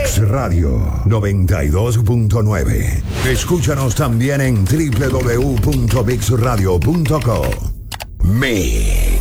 Mix Radio 92.9. Escúchanos también en www.mixradio.co. Mix.